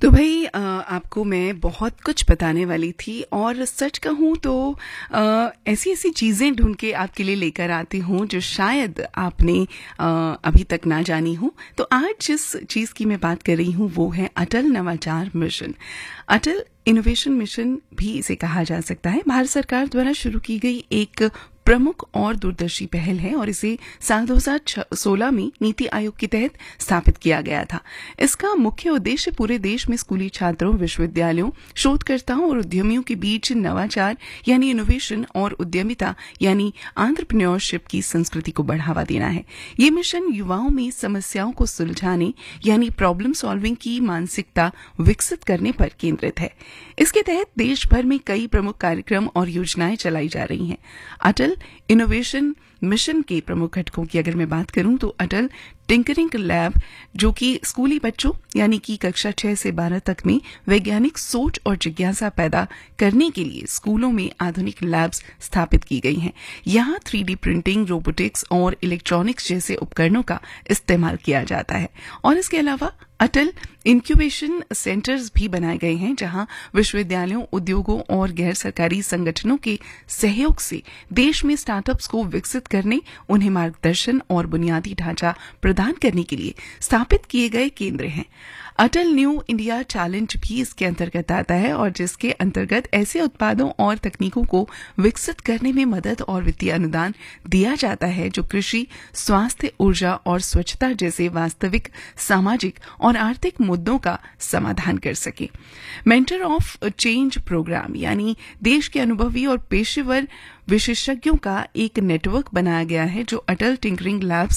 तो भाई आपको मैं बहुत कुछ बताने वाली थी और सच कहूँ तो ऐसी ऐसी चीज़ें ढूंढ के आपके लिए लेकर आती हूँ जो शायद आपने अभी तक ना जानी हो। तो आज जिस चीज़ की मैं बात कर रही हूँ वो है अटल नवाचार मिशन। अटल इनोवेशन मिशन भी इसे कहा जा सकता है। भारत सरकार द्वारा शुरू की गई एक प्रमुख और दूरदर्शी पहल है और इसे साल 2016 में नीति आयोग के तहत स्थापित किया गया था। इसका मुख्य उद्देश्य पूरे देश में स्कूली छात्रों, विश्वविद्यालयों, शोधकर्ताओं और उद्यमियों के बीच नवाचार यानी इनोवेशन और उद्यमिता यानी एंटरप्रेन्योरशिप की संस्कृति को बढ़ावा देना है। ये मिशन युवाओं में समस्याओं को सुलझाने यानी प्रॉब्लम सॉल्विंग की मानसिकता विकसित करने पर केंद्रित है। इसके तहत देश भर में कई प्रमुख कार्यक्रम और योजनाएं चलाई जा रही हैं। अटल इनोवेशन मिशन के प्रमुख घटकों की अगर मैं बात करूं तो अटल टिंकरिंग लैब, जो कि स्कूली बच्चों यानी कि कक्षा 6 से 12 तक में वैज्ञानिक सोच और जिज्ञासा पैदा करने के लिए स्कूलों में आधुनिक लैब्स स्थापित की गई हैं। यहाँ 3D प्रिंटिंग, रोबोटिक्स और इलेक्ट्रॉनिक्स जैसे उपकरणों का इस्तेमाल किया जाता है। और इसके अलावा अटल इंक्यूबेशन सेंटर्स भी बनाए गए हैं जहां विश्वविद्यालयों, उद्योगों और गैर सरकारी संगठनों के सहयोग से देश में स्टार्टअप्स को विकसित करने, उन्हें मार्गदर्शन और बुनियादी ढांचा प्रदान करने के लिए स्थापित किए गए केंद्र हैं। अटल न्यू इंडिया चैलेंज भी इसके अंतर्गत आता है और जिसके अंतर्गत ऐसे उत्पादों और तकनीकों को विकसित करने में मदद और वित्तीय अनुदान दिया जाता है जो कृषि, स्वास्थ्य, ऊर्जा और स्वच्छता जैसे वास्तविक सामाजिक और आर्थिक मुद्दों का समाधान कर सके। मेंटर ऑफ चेंज प्रोग्राम यानी देश के अनुभवी और पेशेवर विशेषज्ञों का एक नेटवर्क बनाया गया है जो अटल टिंकरिंग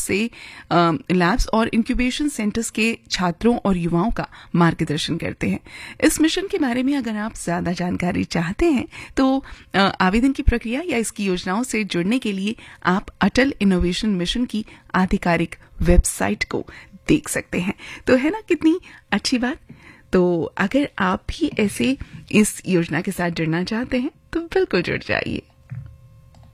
लैब्स और इंक्यूबेशन सेंटर्स के छात्रों और युवाओं का मार्गदर्शन करते हैं। इस मिशन के बारे में अगर आप ज्यादा जानकारी चाहते हैं तो आवेदन की प्रक्रिया या इसकी योजनाओं से जुड़ने के लिए आप अटल इनोवेशन मिशन की आधिकारिक वेबसाइट को देख सकते हैं। तो है ना कितनी अच्छी बात। तो अगर आप भी ऐसे इस योजना के साथ जुड़ना चाहते हैं तो बिल्कुल जुड़ जाइए।